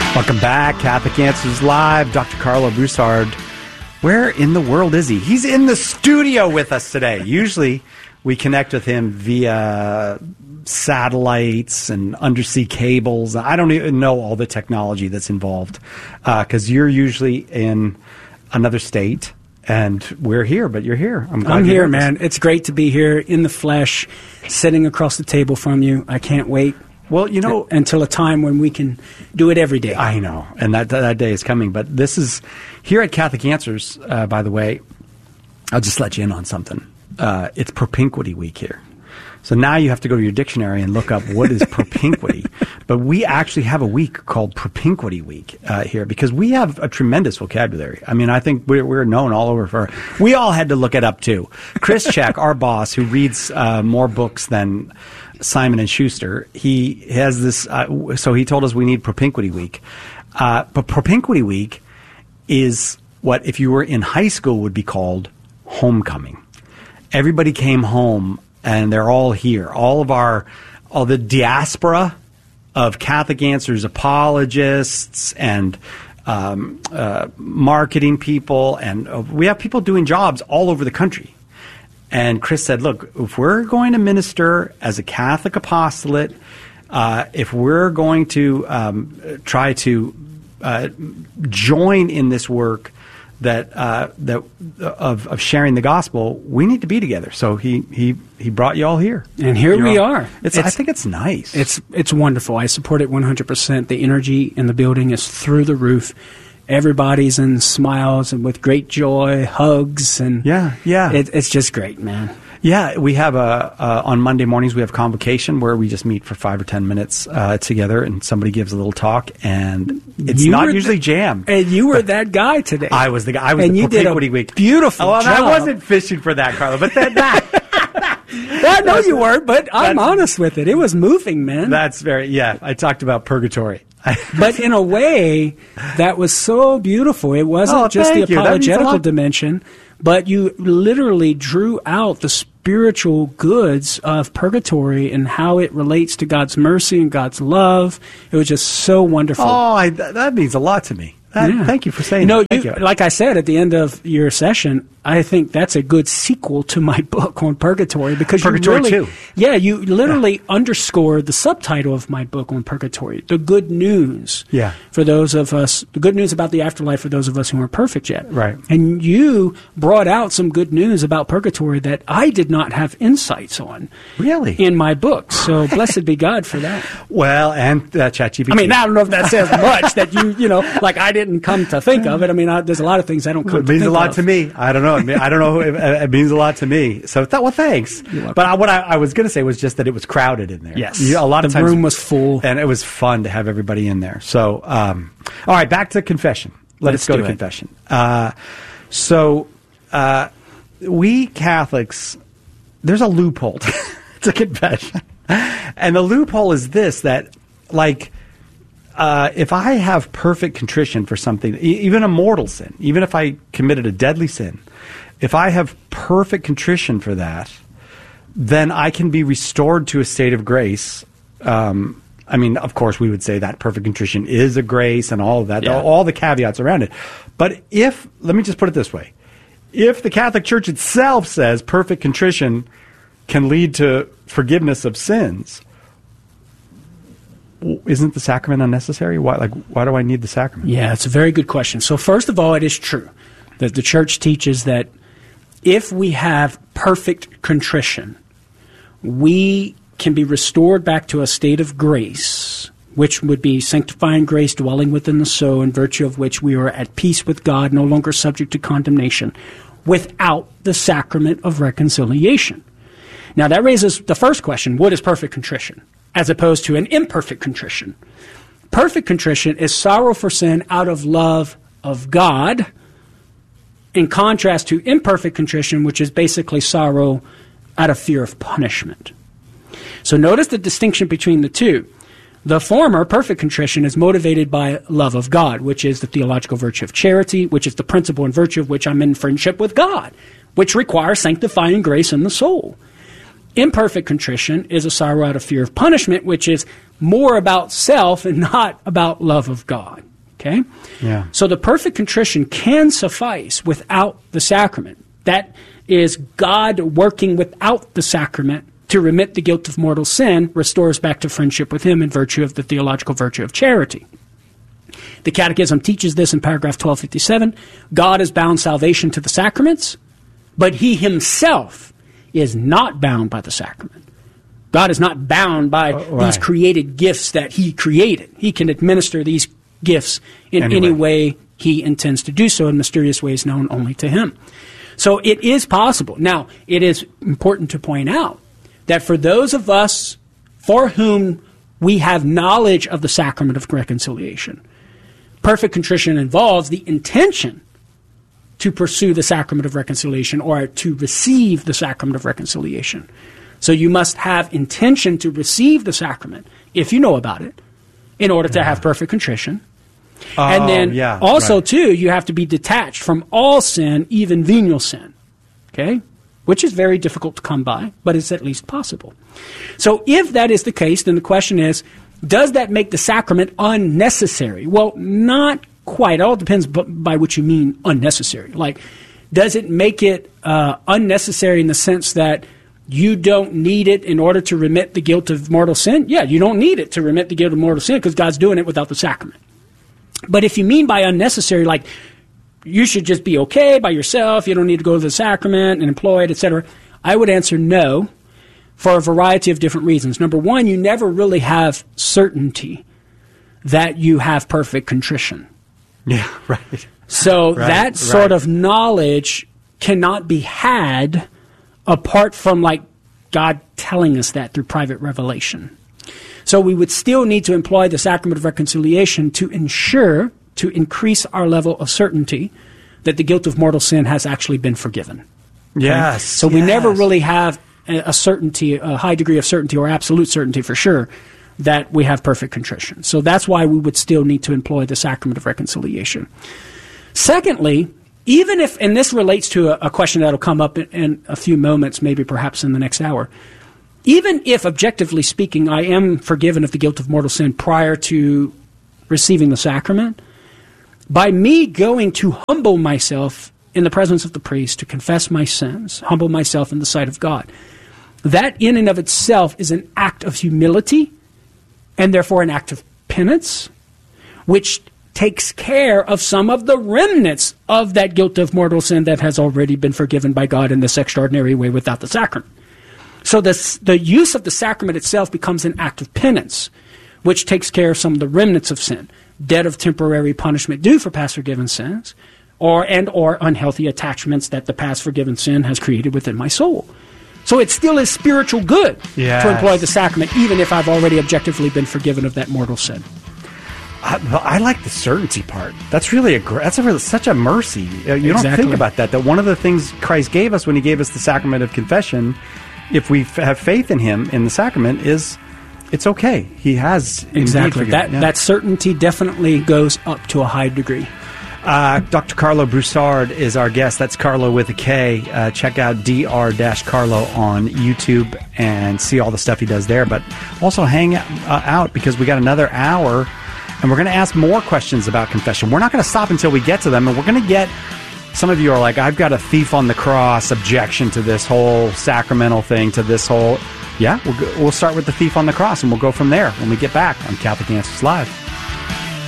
Welcome back, Catholic Answers Live. Dr. Carlo Broussard. Where in the world is he? He's in the studio with us today. Usually we connect with him via satellites and undersea cables. I don't even know all the technology that's involved because you're usually in another state. And we're here, but you're here. I'm here, man. It's great to be here in the flesh, sitting across the table from you. I can't wait. Well, you know, until a time when we can do it every day. I know, and that day is coming. But this is here at Catholic Answers. By the way, I'll just let you in on something. It's propinquity week here, so now you have to go to your dictionary and look up what is propinquity. But we actually have a week called Propinquity Week here because we have a tremendous vocabulary. I mean, I think we're known all over for. We all had to look it up too. Chris Check, our boss, who reads more books than Simon & Schuster, he has this, so he told us we need Propinquity Week. But Propinquity Week is what, if you were in high school, would be called homecoming. Everybody came home, and they're all here. All the diaspora of Catholic Answers apologists and marketing people, and we have people doing jobs all over the country. And Chris said, look, if we're going to minister as a Catholic apostolate, if we're going to try to join in this work of sharing the gospel, we need to be together. So he brought you all here. And here we are. I think it's nice. It's wonderful. I support it 100%. The energy in the building is through the roof. Everybody's in smiles and with great joy, hugs, and yeah. It's just great, man. Yeah, we have on Monday mornings we have convocation where we just meet for 5 or 10 minutes together, and somebody gives a little talk, and it's not usually jam. And you were that guy today. I was the guy. I was the Propinquity Week. Beautiful job. I wasn't fishing for that, Carlo, but that. Well, I know you weren't, but I'm honest with it. It was moving, man. That's I talked about purgatory. But in a way, that was so beautiful. It wasn't just the apologetical dimension, but you literally drew out the spiritual goods of purgatory and how it relates to God's mercy and God's love. It was just so wonderful. Oh, that means a lot to me. Thank you for saying that. Like I said at the end of your session, I think that's a good sequel to my book on purgatory because Purgatory 2. Yeah, you literally underscored the subtitle of my book on purgatory, the good news. Yeah. For those of us, the good news about the afterlife for those of us who aren't perfect yet. Right. And you brought out some good news about purgatory that I did not have insights on. Really? In my book. So blessed be God for that. Well, and ChatGPT. I mean, I don't know if that says much that like I didn't come to think of it. I mean, there's a lot of things I don't come to think of. It means a lot to me. I don't know. I don't know. It means a lot to me. So, thanks. But what I was going to say was just that it was crowded in there. Yes. A lot of times. The room was full. And it was fun to have everybody in there. So, all right, back to confession. Let's go to confession. We Catholics, there's a loophole to confession. And the loophole is this, that, like, if I have perfect contrition for something, even a mortal sin, even if I committed a deadly sin, if I have perfect contrition for that, then I can be restored to a state of grace. I mean, of course, we would say that perfect contrition is a grace and all of that, all the caveats around it. But let me just put it this way, if the Catholic Church itself says perfect contrition can lead to forgiveness of sins, isn't the sacrament unnecessary? Why do I need the sacrament? Yeah, it's a very good question. So first of all, it is true that the Church teaches that if we have perfect contrition, we can be restored back to a state of grace, which would be sanctifying grace dwelling within the soul, in virtue of which we are at peace with God, no longer subject to condemnation, without the sacrament of reconciliation. Now, that raises the first question, what is perfect contrition, as opposed to an imperfect contrition? Perfect contrition is sorrow for sin out of love of God, in contrast to imperfect contrition, which is basically sorrow out of fear of punishment. So notice the distinction between the two. The former, perfect contrition, is motivated by love of God, which is the theological virtue of charity, which is the principle and virtue of which I'm in friendship with God, which requires sanctifying grace in the soul. Imperfect contrition is a sorrow out of fear of punishment, which is more about self and not about love of God. Okay? Yeah. So the perfect contrition can suffice without the sacrament. That is God working without the sacrament to remit the guilt of mortal sin, restores back to friendship with him in virtue of the theological virtue of charity. The Catechism teaches this in paragraph 1257. God has bound salvation to the sacraments, but he himself is not bound by the sacrament. God is not bound by these created gifts that he created. He can administer these gifts in any way he intends to do so in mysterious ways known only to him. So it is possible. Now, it is important to point out that for those of us for whom we have knowledge of the sacrament of reconciliation, perfect contrition involves the intention to pursue the sacrament of reconciliation or to receive the sacrament of reconciliation. So you must have intention to receive the sacrament, if you know about it, in order to have perfect contrition. And then also, too, you have to be detached from all sin, even venial sin, okay? Which is very difficult to come by, but it's at least possible. So if that is the case, then the question is, does that make the sacrament unnecessary? Well, not quite. It all depends by what you mean unnecessary. Like, does it make it unnecessary in the sense that you don't need it in order to remit the guilt of mortal sin? Yeah, you don't need it to remit the guilt of mortal sin because God's doing it without the sacrament. But if you mean by unnecessary, like you should just be okay by yourself, you don't need to go to the sacrament and employ it, etc., I would answer no for a variety of different reasons. Number one, you never really have certainty that you have perfect contrition. Yeah, right. So that sort of knowledge cannot be had apart from like God telling us that through private revelation. So we would still need to employ the sacrament of reconciliation to ensure, to increase our level of certainty that the guilt of mortal sin has actually been forgiven. Yes. Okay? So we never really have a certainty, a high degree of certainty or absolute certainty for sure that we have perfect contrition. So that's why we would still need to employ the sacrament of reconciliation. Secondly, even if, and this relates to a question that will come up in a few moments, maybe perhaps in the next hour, even if, objectively speaking, I am forgiven of the guilt of mortal sin prior to receiving the sacrament, by me going to humble myself in the presence of the priest to confess my sins, humble myself in the sight of God, that in and of itself is an act of humility and therefore an act of penance, which takes care of some of the remnants of that guilt of mortal sin that has already been forgiven by God in this extraordinary way without the sacrament. So the use of the sacrament itself becomes an act of penance, which takes care of some of the remnants of sin, debt of temporary punishment due for past forgiven sins, or unhealthy attachments that the past forgiven sin has created within my soul. So it still is spiritual good to employ the sacrament, even if I've already objectively been forgiven of that mortal sin. I like the certainty part. That's really such a mercy. You don't think about that. That one of the things Christ gave us when he gave us the sacrament of confession, if we have faith in him in the sacrament, is it's okay. He has exactly that certainty definitely goes up to a high degree. Dr. Carlo Broussard is our guest. That's Carlo with a K. Check out Dr-Carlo on YouTube and see all the stuff he does there. But also hang out because we got another hour, and we're going to ask more questions about confession. We're not going to stop until we get to them, and we're going to get. Some of you are like, I've got a thief on the cross objection to this whole sacramental thing, to this whole... Yeah, we'll start with the thief on the cross, and we'll go from there when we get back on Catholic Answers Live.